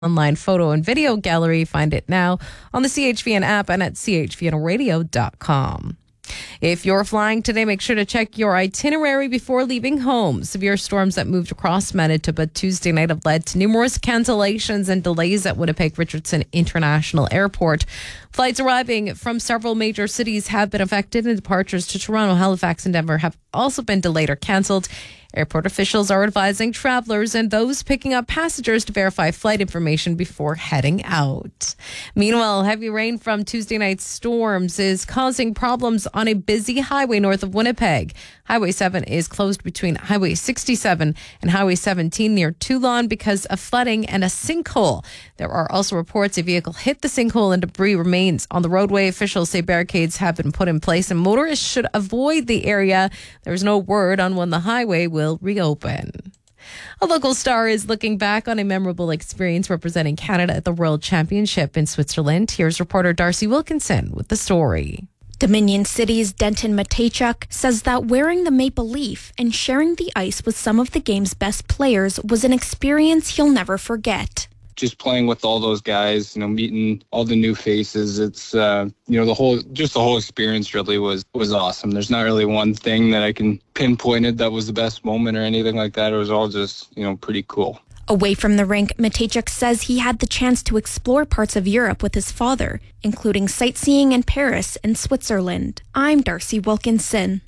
online photo and video gallery. Find it now on the CHVN app and at chvnradio.com. If you're flying today, make sure to check your itinerary before leaving home. Severe storms that moved across Manitoba Tuesday night have led to numerous cancellations and delays at Winnipeg Richardson International Airport. Flights arriving from several major cities have been affected, and departures to Toronto, Halifax, and Denver have also been delayed or cancelled. Airport officials are advising travelers and those picking up passengers to verify flight information before heading out. Meanwhile, heavy rain from Tuesday night's storms is causing problems on a busy highway north of Winnipeg. Highway 7 is closed between Highway 67 and Highway 17 near Toulon because of flooding and a sinkhole. There are also reports a vehicle hit the sinkhole and debris remains on the roadway. Officials say barricades have been put in place and motorists should avoid the area. There's no word on when the highway will reopen. A local star is looking back on a memorable experience representing Canada at the World Championship in Switzerland. Here's reporter Darcy Wilkinson with the story. Dominion City's Denton Matejchuk says that wearing the maple leaf and sharing the ice with some of the game's best players was an experience he'll never forget. Just playing with all those guys, meeting all the new faces. It's, the whole experience really was awesome. There's not really one thing that I can pinpoint it that was the best moment or anything like that. It was all just, pretty cool. Away from the rink, Matejchuk says he had the chance to explore parts of Europe with his father, including sightseeing in Paris and Switzerland. I'm Darcy Wilkinson.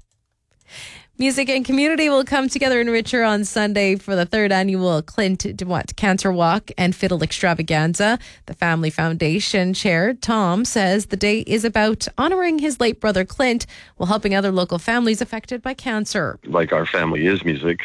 Music and community will come together in Richer on Sunday for the third annual Clint DeWatt Cancer Walk and Fiddle Extravaganza. The Family Foundation Chair, Tom, says the day is about honoring his late brother Clint while helping other local families affected by cancer. Like our family is music.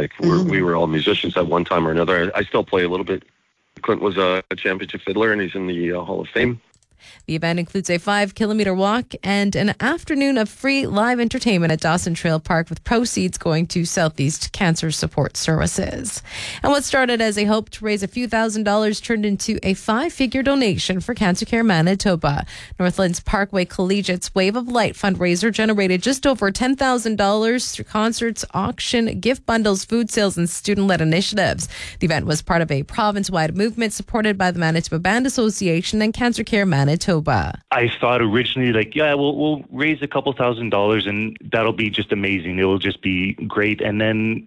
We were all musicians at one time or another. I still play a little bit. Clint was a championship fiddler and he's in the Hall of Fame. The event includes a 5-kilometer walk and an afternoon of free live entertainment at Dawson Trail Park, with proceeds going to Southeast Cancer Support Services. And what started as a hope to raise a few $1,000s turned into a 5-figure donation for Cancer Care Manitoba. Northland's Parkway Collegiate's Wave of Light fundraiser generated just over $10,000 through concerts, auction, gift bundles, food sales, and student-led initiatives. The event was part of a province-wide movement supported by the Manitoba Band Association and Cancer Care Manitoba. I thought originally, we'll raise a couple $1,000s and that'll be just amazing. It'll just be great. And then,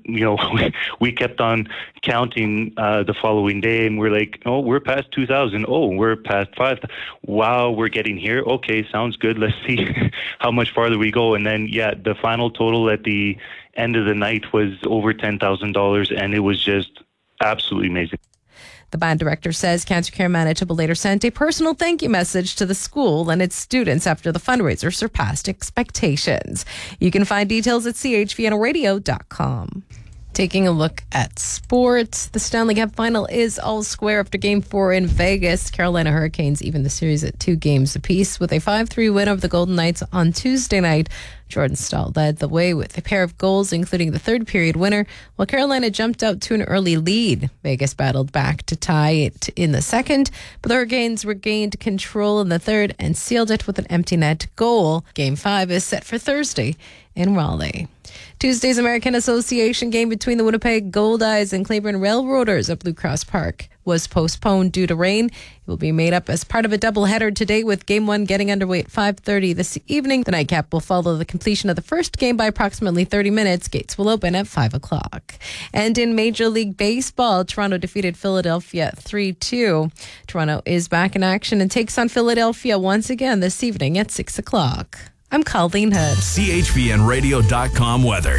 we kept on counting the following day, and we're like, oh, we're past 2,000. Oh, we're past 5,000. Wow, we're getting here. Okay, sounds good. Let's see how much farther we go. And then, the final total at the end of the night was over $10,000, and it was just absolutely amazing. The band director says Cancer Care Manitoba later sent a personal thank you message to the school and its students after the fundraiser surpassed expectations. You can find details at chvnradio.com. Taking a look at sports, the Stanley Cup final is all square after Game 4 in Vegas. Carolina Hurricanes even the series at 2 games apiece with a 5-3 win over the Golden Knights on Tuesday night. Jordan Staal led the way with a pair of goals, including the third period winner, while Carolina jumped out to an early lead. Vegas battled back to tie it in the second, but the Hurricanes regained control in the third and sealed it with an empty net goal. Game 5 is set for Thursday in Raleigh. Tuesday's American Association game between the Winnipeg Goldeyes and Cleburne Railroaders at Blue Cross Park was postponed due to rain. It will be made up as part of a doubleheader today, with Game 1 getting underway at 5:30 this evening. The nightcap will follow the completion of the first game by approximately 30 minutes. Gates will open at 5 o'clock. And in Major League Baseball, Toronto defeated Philadelphia 3-2. Toronto is back in action and takes on Philadelphia once again this evening at 6 o'clock. I'm Colleen Hood. CHVNradio.com weather.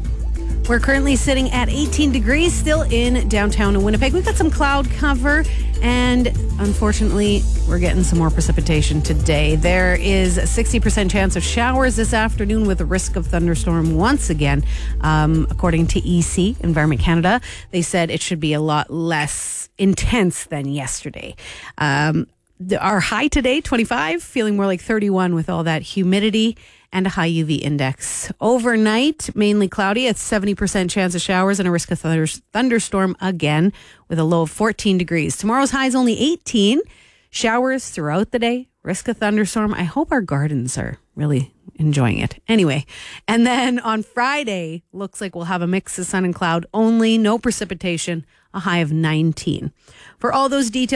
We're currently sitting at 18 degrees still in downtown Winnipeg. We've got some cloud cover, and unfortunately, we're getting some more precipitation today. There is a 60% chance of showers this afternoon with a risk of thunderstorm once again. According to EC, Environment Canada, they said it should be a lot less intense than yesterday. Our high today, 25, feeling more like 31 with all that humidity and a high UV index. Overnight, mainly cloudy at 70% chance of showers and a risk of thunderstorm again with a low of 14 degrees. Tomorrow's high is only 18. Showers throughout the day, risk of thunderstorm. I hope our gardens are really enjoying it. Anyway, and then on Friday, looks like we'll have a mix of sun and cloud only, no precipitation, a high of 19. For all those details,